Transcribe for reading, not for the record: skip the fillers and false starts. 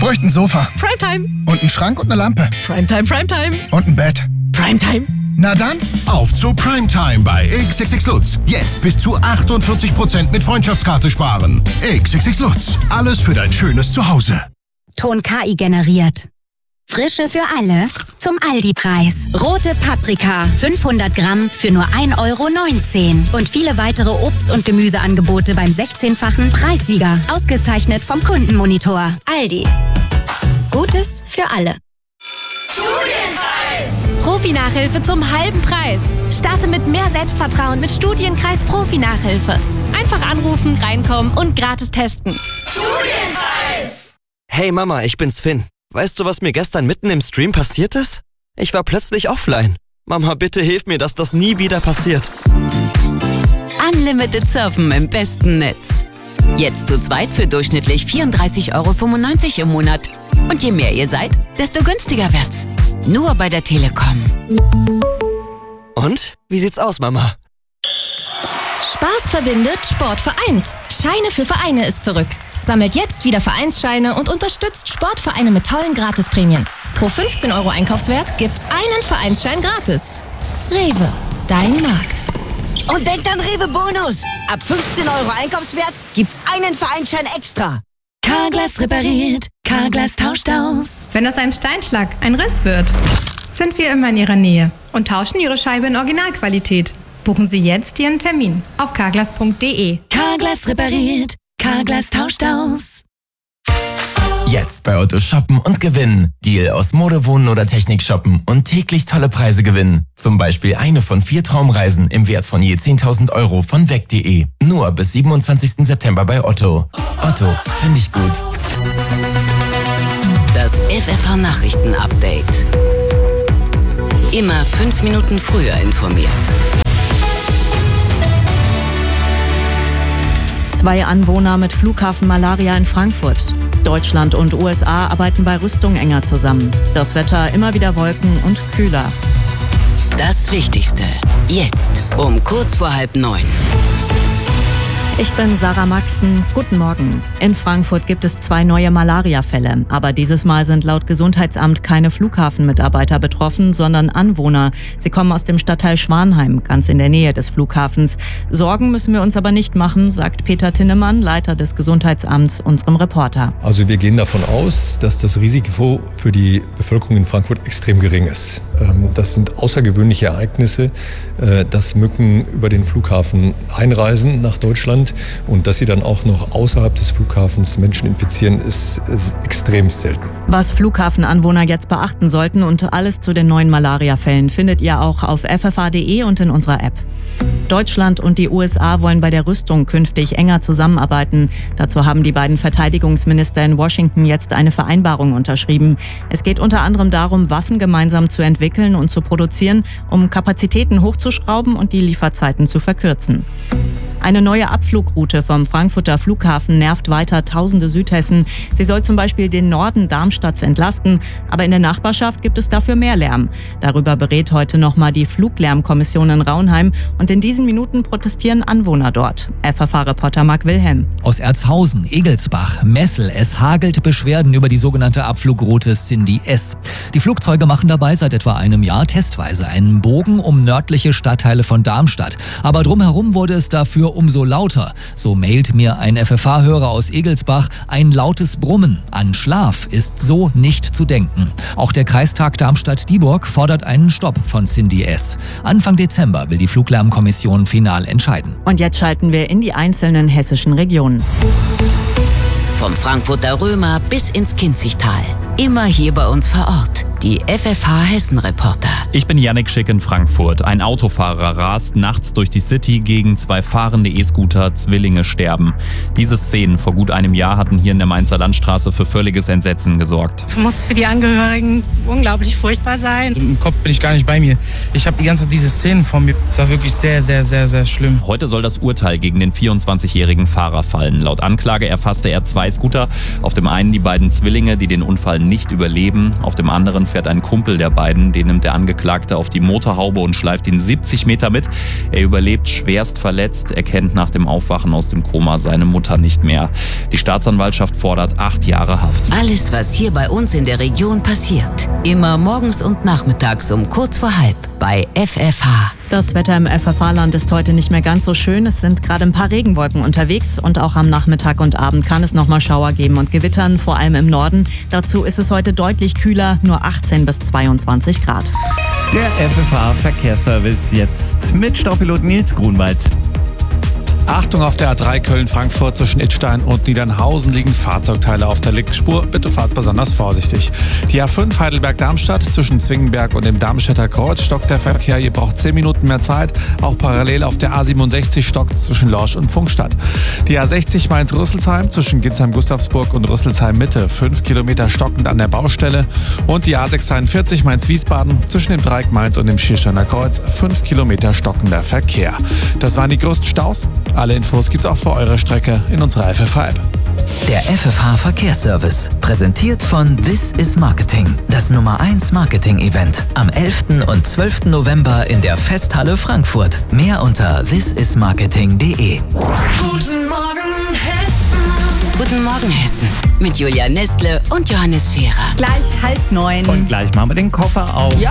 bräuchte ein Sofa. Primetime. Und einen Schrank und eine Lampe. Primetime, Primetime. Und ein Bett. Primetime. Na dann, auf zu Primetime bei XXX Lutz. Jetzt bis zu 48% mit Freundschaftskarte sparen. XXX Lutz. Alles für dein schönes Zuhause. Ton KI generiert. Frische für alle zum Aldi-Preis. Rote Paprika, 500 Gramm für nur 1,19 Euro. Und viele weitere Obst- und Gemüseangebote beim 16-fachen Preissieger. Ausgezeichnet vom Kundenmonitor. Aldi. Gutes für alle. Studienkreis! Profi-Nachhilfe zum halben Preis. Starte mit mehr Selbstvertrauen mit Studienkreis Profi-Nachhilfe. Einfach anrufen, reinkommen und gratis testen. Studienkreis! Hey Mama, ich bin's Finn. Weißt du, was mir gestern mitten im Stream passiert ist? Ich war plötzlich offline. Mama, bitte hilf mir, dass das nie wieder passiert. Unlimited Surfen im besten Netz. Jetzt zu zweit für durchschnittlich 34,95 € im Monat. Und je mehr ihr seid, desto günstiger wird's. Nur bei der Telekom. Und? Wie sieht's aus, Mama? Spaß verbindet, Sport vereint. Scheine für Vereine ist zurück. Sammelt jetzt wieder Vereinsscheine und unterstützt Sportvereine mit tollen Gratisprämien. Pro 15 € Einkaufswert gibt's einen Vereinsschein gratis. Rewe, dein Markt. Und denkt an Rewe Bonus. Ab 15 € Einkaufswert gibt's einen Vereinsschein extra. Carglass repariert, Carglass tauscht aus. Wenn aus einem Steinschlag ein Riss wird, sind wir immer in Ihrer Nähe und tauschen Ihre Scheibe in Originalqualität. Buchen Sie jetzt Ihren Termin auf carglass.de. Carglass repariert, Carglass tauscht aus. Jetzt bei Otto shoppen und gewinnen. Deal aus Mode, Wohnen oder Technik shoppen und täglich tolle Preise gewinnen. Zum Beispiel eine von 4 Traumreisen im Wert von je 10.000 € von weg.de. Nur bis 27. September bei Otto. Otto, finde ich gut. Das FFH-Nachrichten-Update. Immer 5 Minuten früher informiert. 2 Anwohner mit Flughafenmalaria in Frankfurt. Deutschland und USA arbeiten bei Rüstung enger zusammen. Das Wetter immer wieder Wolken und kühler. Das Wichtigste. Jetzt um kurz vor 8:30. Ich bin Sarah Maxen. Guten Morgen. In Frankfurt gibt es 2 neue Malaria-Fälle. Aber dieses Mal sind laut Gesundheitsamt keine Flughafenmitarbeiter betroffen, sondern Anwohner. Sie kommen aus dem Stadtteil Schwanheim, ganz in der Nähe des Flughafens. Sorgen müssen wir uns aber nicht machen, sagt Peter Tinnemann, Leiter des Gesundheitsamts, unserem Reporter. Also wir gehen davon aus, dass das Risiko für die Bevölkerung in Frankfurt extrem gering ist. Das sind außergewöhnliche Ereignisse, dass Mücken über den Flughafen einreisen nach Deutschland. Und dass sie dann auch noch außerhalb des Flughafens Menschen infizieren, ist extrem selten. Was Flughafenanwohner jetzt beachten sollten und alles zu den neuen Malaria-Fällen findet ihr auch auf ffh.de und in unserer App. Deutschland und die USA wollen bei der Rüstung künftig enger zusammenarbeiten. Dazu haben die beiden Verteidigungsminister in Washington jetzt eine Vereinbarung unterschrieben. Es geht unter anderem darum, Waffen gemeinsam zu entwickeln und zu produzieren, um Kapazitäten hochzuschrauben und die Lieferzeiten zu verkürzen. Eine neue Abflugroute vom Frankfurter Flughafen nervt weiter tausende Südhessen. Sie soll zum Beispiel den Norden Darmstadts entlasten, aber in der Nachbarschaft gibt es dafür mehr Lärm. Darüber berät heute nochmal die Fluglärmkommission in Raunheim und in diesen Minuten protestieren Anwohner dort. FFH-Reporter Marc Wilhelm. Aus Erzhausen, Egelsbach, Messel, es hagelt Beschwerden über die sogenannte Abflugroute Cindy S. Die Flugzeuge machen dabei seit etwa einem Jahr testweise einen Bogen um nördliche Stadtteile von Darmstadt. Aber drumherum wurde es dafür umso lauter. So mailt mir ein FFH-Hörer aus Egelsbach, ein lautes Brummen. An Schlaf ist so nicht zu denken. Auch der Kreistag Darmstadt-Dieburg fordert einen Stopp von Cindy S. Anfang Dezember will die Fluglärmkommission final entscheiden. Und jetzt schalten wir in die einzelnen hessischen Regionen. Vom Frankfurter Römer bis ins Kinzigtal. Immer hier bei uns vor Ort. Die FFH-Hessen-Reporter. Ich bin Yannick Schick in Frankfurt. Ein Autofahrer rast nachts durch die City gegen 2 fahrende E-Scooter. Zwillinge sterben. Diese Szenen vor gut einem Jahr hatten hier in der Mainzer Landstraße für völliges Entsetzen gesorgt. Muss für die Angehörigen unglaublich furchtbar sein. Im Kopf bin ich gar nicht bei mir. Ich habe die ganze Zeit diese Szenen vor mir. Es war wirklich sehr, sehr, sehr, sehr schlimm. Heute soll das Urteil gegen den 24-jährigen Fahrer fallen. Laut Anklage erfasste er 2 Scooter. Auf dem einen die beiden Zwillinge, die den Unfall nicht überleben. Auf dem anderen fährt ein Kumpel der beiden. Den nimmt der Angeklagte auf die Motorhaube und schleift ihn 70 Meter mit. Er überlebt schwerst verletzt. Er kennt nach dem Aufwachen aus dem Koma seine Mutter nicht mehr. Die Staatsanwaltschaft fordert 8 Jahre Haft. Alles, was hier bei uns in der Region passiert. Immer morgens und nachmittags um kurz vor halb bei FFH. Das Wetter im FFH-Land ist heute nicht mehr ganz so schön. Es sind gerade ein paar Regenwolken unterwegs und auch am Nachmittag und Abend kann es nochmal Schauer geben und Gewittern, vor allem im Norden. Dazu ist es heute deutlich kühler, nur 18 bis 22 Grad. Der FFH-Verkehrsservice jetzt mit Staupilot Nils Grunwald. Achtung, auf der A3 Köln-Frankfurt zwischen Idstein und Niedernhausen liegen Fahrzeugteile auf der Linksspur. Bitte fahrt besonders vorsichtig. Die A5 Heidelberg-Darmstadt zwischen Zwingenberg und dem Darmstädter Kreuz stockt der Verkehr. Ihr braucht 10 Minuten mehr Zeit. Auch parallel auf der A67 stockt zwischen Lorsch und Pfungstadt. Die A60 Mainz-Rüsselsheim zwischen Ginsheim-Gustavsburg und Rüsselsheim-Mitte. 5 Kilometer stockend an der Baustelle. Und die A641 Mainz-Wiesbaden zwischen dem Dreieck Mainz und dem Schiersteiner Kreuz. 5 Kilometer stockender Verkehr. Das waren die größten Staus. Alle Infos gibt's auch für eure Strecke in unserer FFH-App. Der FFH Verkehrsservice, präsentiert von This is Marketing, das Nummer 1 Marketing-Event. Am 11. und 12. November in der Festhalle Frankfurt. Mehr unter thisismarketing.de. Guten Morgen, Hessen. Guten Morgen, Hessen. Mit Julia Nestle und Johannes Scherer. Gleich 8:30. Und gleich machen wir den Koffer auf. Ja.